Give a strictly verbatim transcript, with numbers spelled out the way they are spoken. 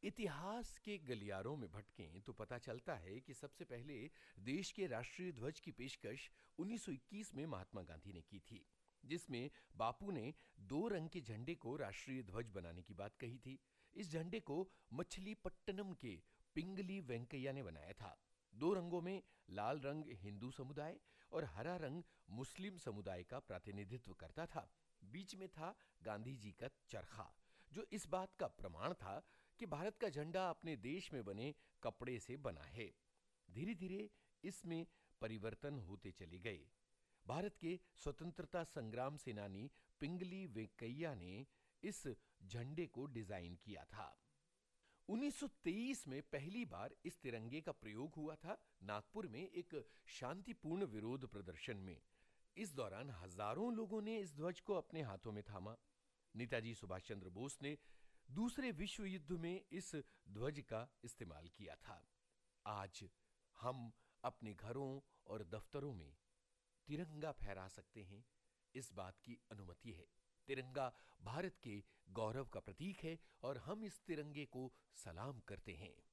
इतिहास के गलियारों में भटकें तो पता चलता है कि सबसे पहले देश के राष्ट्रीय ध्वज की पेशकश उन्नीस सौ इक्कीस में महात्मा गांधी ने की थी, जिसमें बापू ने दो रंग के झंडे को राष्ट्रीय ध्वज बनाने की बात कही थी। इस झंडे को मछलीपट्टनम के पिंगली वेंकैया ने बनाया था। दो रंगों में लाल रंग हिंदू समुदाय और हरा रंग मुस्लिम समुदाय का प्रतिनिधित्व करता था। बीच में था गांधी जी का चरखा, जो इस बात का प्रमाण था कि भारत का झंडा अपने देश में बने कपड़े से बना है। धीरे धीरे इसमें परिवर्तन होते चले गए। भारत के स्वतंत्रता संग्राम सेनानी पिंगली वेंकैया ने इस झंडे को डिजाइन किया था। उन्नीस सौ तेईस में पहली बार इस तिरंगे का प्रयोग हुआ था, नागपुर में एक शांतिपूर्ण विरोध प्रदर्शन में। इस दौरान हजारों लोगों ने इस ध्वज को अपने हाथों में थामा। नेताजी सुभाष चंद्र बोस ने दूसरे विश्व युद्ध में इस ध्वज का इस्तेमाल किया था। आज हम अपने घरों और दफ्तरों में तिरंगा फहरा सकते हैं, इस बात की अनुमति है। तिरंगा भारत के गौरव का प्रतीक है और हम इस तिरंगे को सलाम करते हैं।